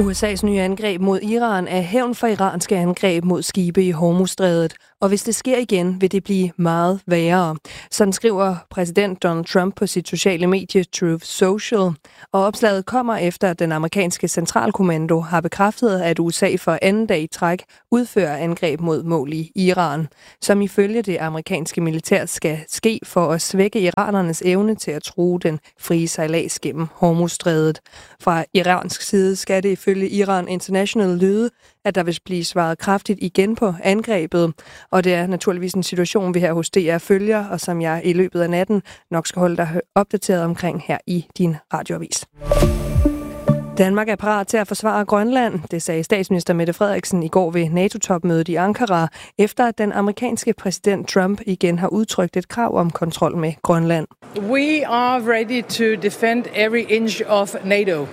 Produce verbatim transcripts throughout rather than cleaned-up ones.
U S A's nye angreb mod Iran er hævn for iranske angreb mod skibe i Hormuzstrædet, og hvis det sker igen, vil det blive meget værre. Sådan skriver præsident Donald Trump på sit sociale medie Truth Social, og opslaget kommer efter, at den amerikanske centralkommando har bekræftet, at U S A for anden dag i træk udfører angreb mod mål i Iran, som ifølge det amerikanske militær skal ske for at svække iranernes evne til at true den frie sejlads gennem Hormuzstrædet. Fra iransk side skal det ifølge Iran International lyde, at der vil blive svaret kraftigt igen på angrebet. Og det er naturligvis en situation, vi her hos D R følger, og som jeg i løbet af natten nok skal holde dig opdateret omkring her i din radioavis. Danmark er parat til at forsvare Grønland, det sagde statsminister Mette Frederiksen i går ved NATO-topmødet i Ankara, efter at den amerikanske præsident Trump igen har udtrykt et krav om kontrol med Grønland. We are ready to defend every inch of NATO, uh,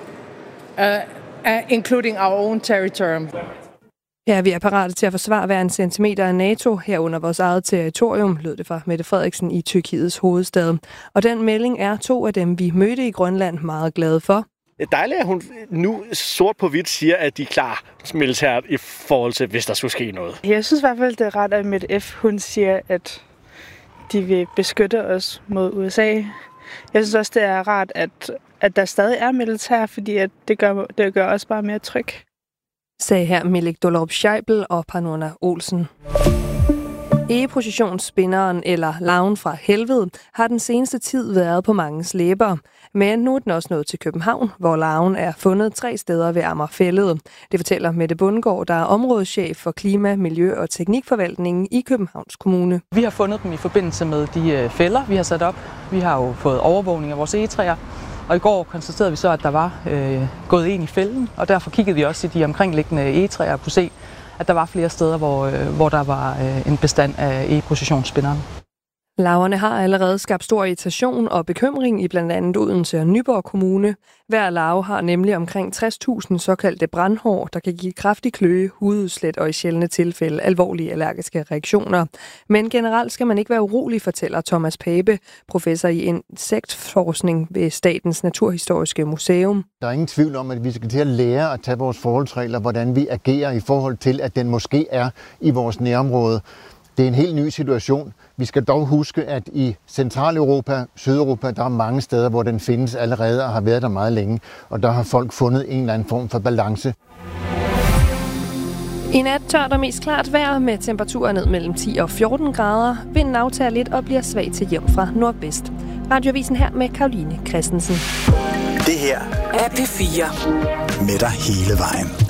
uh, including our own territory. Ja, vi er parate til at forsvare hver en centimeter af NATO, herunder vores eget territorium, lød det fra Mette Frederiksen i Tyrkiets hovedstad. Og den melding er to af dem, vi mødte i Grønland, meget glade for. Det er dejligt, at hun nu sort på hvidt siger, at de er klar militært i forhold til, hvis der skulle ske noget. Jeg synes i hvert fald, det er ret, at Mette F. hun siger, at de vil beskytte os mod U S A. Jeg synes også, det er rart, at, at der stadig er militær, fordi at det, gør, det gør os bare mere tryg. Sagde her Melik Dollerup Scheibel og Panona Olsen. Egepositionsspinderen eller larven fra helvede har den seneste tid været på manges læber. Men nu er den også nået til København, hvor larven er fundet tre steder ved Amagerfælled. Det fortæller Mette Bundgaard, der er områdeschef for klima, miljø og teknikforvaltningen i Københavns Kommune. Vi har fundet dem i forbindelse med de fælder, vi har sat op. Vi har jo fået overvågning af vores egetræer. Og i går konstaterede vi så, at der var øh, gået ind i fælden, og derfor kiggede vi også i de omkringliggende egetræer og kunne se, at der var flere steder, hvor, øh, hvor der var øh, en bestand af egepositionsspinderen. Larverne har allerede skabt stor irritation og bekymring i blandt andet Odense og Nyborg Kommune. Hver larve har nemlig omkring tres tusind såkaldte brandhår, der kan give kraftig kløe, hududslæt og i sjældne tilfælde alvorlige allergiske reaktioner. Men generelt skal man ikke være urolig, fortæller Thomas Pape, professor i insektforskning ved Statens Naturhistoriske Museum. Der er ingen tvivl om, at vi skal til at lære at tage vores forholdsregler, hvordan vi agerer i forhold til, at den måske er i vores nærområde. Det er en helt ny situation. Vi skal dog huske, at i Centraleuropa, Sydeuropa, der er mange steder, hvor den findes allerede og har været der meget længe. Og der har folk fundet en eller anden form for balance. I nat tørt og mest klart vejr med temperaturer ned mellem ti og fjorten grader. Vinden aftager lidt og bliver svag til hjem fra nordvest. Radioavisen her med Karoline Christensen. Det her er P fire med dig hele vejen.